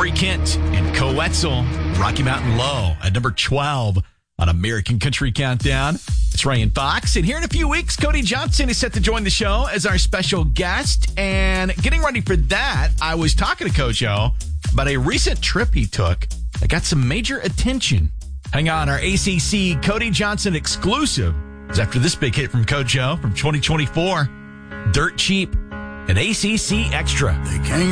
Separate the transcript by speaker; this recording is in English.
Speaker 1: Corey Kent and Coetzel, Rocky Mountain Low at number 12 on American Country Countdown. It's Ray and Fox. And here in a few weeks, Cody Johnson is set to join the show as our special guest. And getting ready for that, I was talking to Coach O about a recent trip he took that got some major attention. Hang on, our ACC Cody Johnson exclusive is after this big hit from Coach O from 2024, Dirt Cheap, an ACC Extra.
Speaker 2: They came